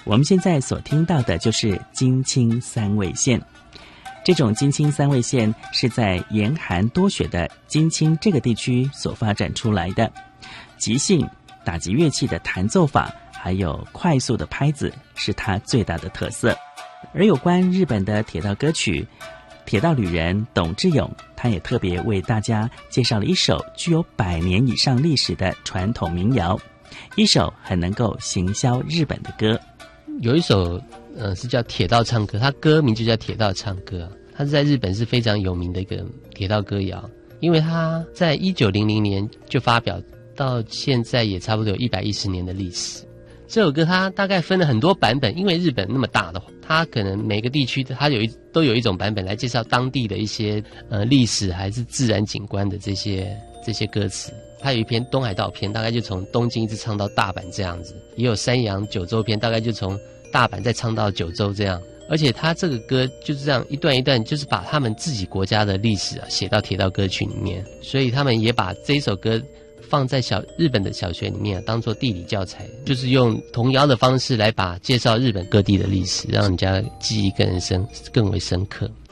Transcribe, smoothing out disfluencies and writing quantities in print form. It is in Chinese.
我们现在所听到的就是津轻三味线。这种津轻三味线是在严寒多雪的津轻这个地区所发展出来的，即兴打击乐器的弹奏法还有快速的拍子是它最大的特色。而有关日本的铁道歌曲，铁道旅人董志勇他也特别为大家介绍了一首具有100年以上历史的传统民谣，一首很能够行销日本的歌。 有一首是叫铁道唱歌，它歌名就叫铁道唱歌，它是在日本是非常有名的一个铁道歌谣，因为它在1900年就发表，到现在也差不多有110年的历史。这首歌它大概分了很多版本，因为日本那么大的话，它可能每个地区它都有一种版本来介绍当地的一些历史还是自然景观的这些歌词。它有一篇东海道篇，大概就从东京一直唱到大阪这样子，也有山阳九州篇，大概就从大阪再唱到九州这样。而且它这个歌就是这样一段一段，就是把他们自己国家的历史写到铁道歌曲里面，所以他们也把这一首歌放在日本的小学里面当做地理教材，就是用童谣的方式来介绍日本各地的历史，让人家记忆更为深刻。